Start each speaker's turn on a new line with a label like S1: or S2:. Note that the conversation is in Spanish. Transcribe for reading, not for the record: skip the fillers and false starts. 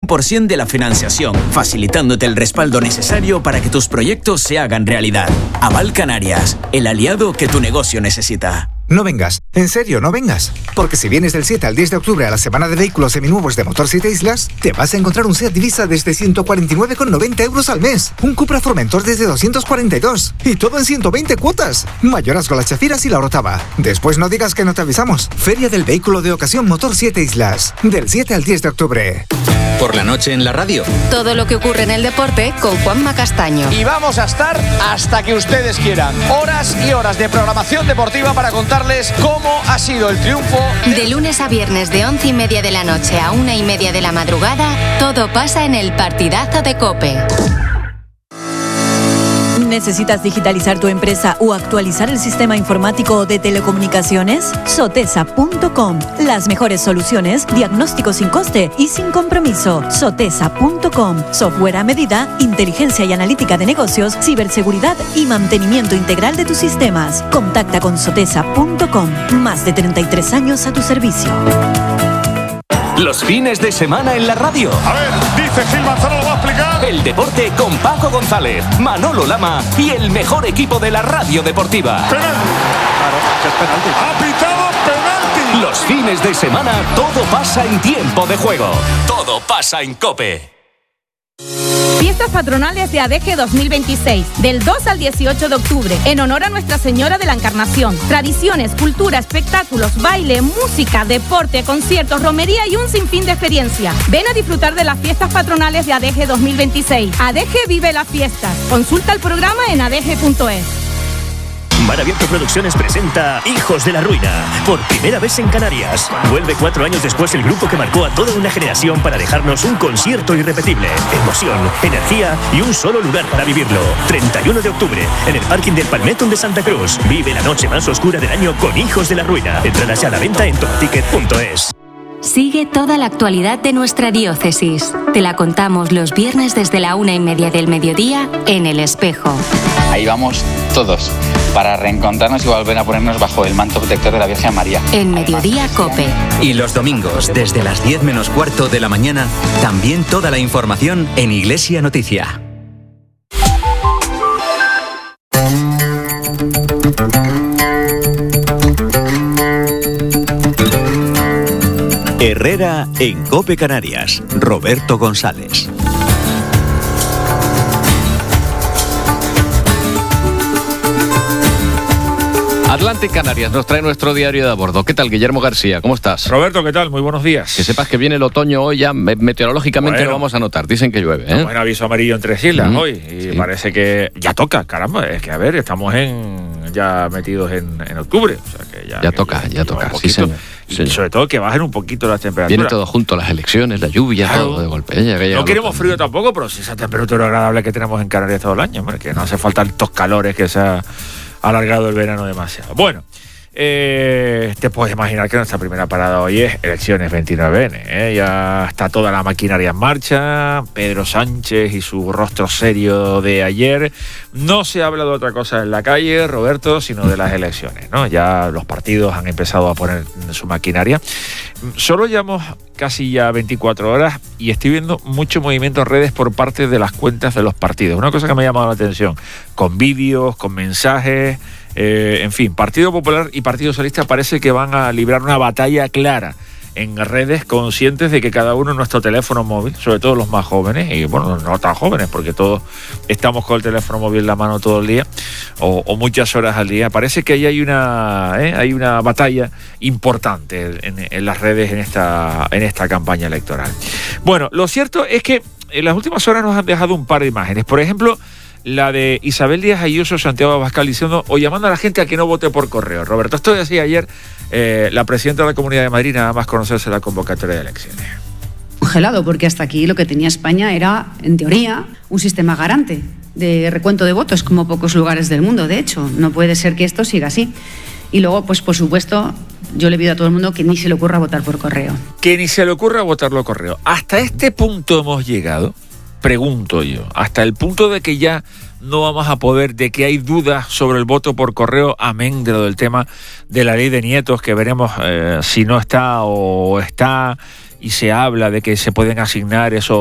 S1: 100% de la financiación, facilitándote el respaldo necesario para que tus proyectos se hagan realidad. Aval Canarias, el aliado que tu negocio necesita.
S2: No vengas, en serio, no vengas. Porque si vienes del 7 al 10 de octubre a la semana de vehículos seminuevos de Motor 7 Islas, te vas a encontrar un Seat Ibiza desde 149,90 euros al mes, un Cupra Formentor desde 242, y todo en 120 cuotas. Mayoras con las chafiras y la Orotava. Después no digas que no te avisamos. Feria del Vehículo de Ocasión Motor 7 Islas, del 7 al 10 de octubre.
S3: Por la noche en la radio.
S4: Todo lo que ocurre en el deporte con Juanma Castaño.
S5: Y vamos a estar hasta que ustedes quieran. Horas y horas de programación deportiva para contarles cómo ha sido el triunfo.
S4: De lunes a viernes de 11:30 de la noche a 1:30 de la madrugada, todo pasa en el partidazo de COPE.
S6: ¿Necesitas digitalizar tu empresa o actualizar el sistema informático de telecomunicaciones? Sotesa.com. Las mejores soluciones, diagnóstico sin coste y sin compromiso. Sotesa.com. Software a medida, inteligencia y analítica de negocios, ciberseguridad y mantenimiento integral de tus sistemas. Contacta con Sotesa.com. Más de 33 años a tu servicio.
S7: Los fines de semana en la radio.
S8: A ver, dice Gil Manzano, lo va a explicar.
S7: El deporte con Paco González, Manolo Lama y el mejor equipo de la radio deportiva.
S8: Penalti.
S5: Claro, es penalti.
S8: Ha pitado penalti.
S7: Los fines de semana todo pasa en tiempo de juego. Todo pasa en COPE.
S9: Fiestas patronales de ADG 2026, del 2 al 18 de octubre, en honor a Nuestra Señora de la Encarnación. Tradiciones, cultura, espectáculos, baile, música, deporte, conciertos, romería y un sinfín de experiencia. Ven a disfrutar de las fiestas patronales de ADG 2026. ADG vive las fiestas. Consulta el programa en adg.es.
S10: Mar Abierto Producciones presenta Hijos de la Ruina, por primera vez en Canarias. Vuelve 4 años después el grupo que marcó a toda una generación para dejarnos un concierto irrepetible. Emoción, energía y un solo lugar para vivirlo. 31 de octubre, en el parking del Palmetto de Santa Cruz. Vive la noche más oscura del año con Hijos de la Ruina. Entradas ya a la venta en topaticket.es.
S4: Sigue toda la actualidad de nuestra diócesis. Te la contamos los viernes desde la 1:30 del mediodía en El Espejo.
S11: Ahí vamos todos, para reencontrarnos y volver a ponernos bajo el manto protector de la Virgen María.
S4: En Mediodía COPE.
S3: Y los domingos, desde las 10 menos cuarto de la mañana, también toda la información en Iglesia Noticia.
S12: Herrera en COPE Canarias. Roberto González.
S13: Atlantic Canarias nos trae nuestro diario de a bordo. ¿Qué tal, Guillermo García? ¿Cómo estás?
S14: Roberto, ¿qué tal? Muy buenos días.
S13: Que sepas que viene el otoño hoy ya, meteorológicamente lo vamos a notar. Dicen que llueve, ¿eh?
S14: Buen aviso amarillo en 3 islas hoy. Y parece que ya toca, caramba. Es que, a ver, estamos ya metidos en octubre. O sea que ya toca. Sí, señor. Y sobre todo que bajen un poquito las temperaturas.
S13: Viene todo junto, las elecciones, la lluvia, todo de golpe.
S14: No queremos frío tampoco, pero sí esa temperatura agradable que tenemos en Canarias todo el año. Hombre, que no hace falta estos calores que se ha alargado el verano demasiado. Bueno, te puedes imaginar que nuestra primera parada hoy es elecciones 29N. Ya está toda la maquinaria en marcha. Pedro Sánchez y su rostro serio de ayer. No se habla de otra cosa en la calle, Roberto, sino de las elecciones, ¿no? Ya los partidos han empezado a poner su maquinaria. Solo llevamos casi ya 24 horas y estoy viendo mucho movimiento en redes por parte de las cuentas de los partidos. Una cosa que me ha llamado la atención, con vídeos, con mensajes, en fin, Partido Popular y Partido Socialista parece que van a librar una batalla clara en redes, conscientes de que cada uno en nuestro teléfono móvil, sobre todo los más jóvenes, y bueno, no tan jóvenes, porque todos estamos con el teléfono móvil en la mano todo el día, o muchas horas al día, parece que ahí hay una batalla importante en las redes en esta campaña electoral. Bueno, lo cierto es que en las últimas horas nos han dejado un par de imágenes. Por ejemplo, la de Isabel Díaz Ayuso, Santiago Abascal, diciendo o llamando a la gente a que no vote por correo. Roberto, esto decía ayer la presidenta de la Comunidad de Madrid, nada más conocerse la convocatoria de elecciones.
S15: Congelado, porque hasta aquí lo que tenía España era, en teoría, un sistema garante de recuento de votos, como pocos lugares del mundo, de hecho. No puede ser que esto siga así. Y luego, pues por supuesto, yo le pido a todo el mundo que ni se le ocurra votar por correo.
S14: Que ni se le ocurra votarlo por correo. Hasta este punto hemos llegado, pregunto yo, hasta el punto de que ya no vamos a poder, de que hay dudas sobre el voto por correo, amén de lo del tema de la ley de nietos, que veremos si no está o está, y se habla de que se pueden asignar esos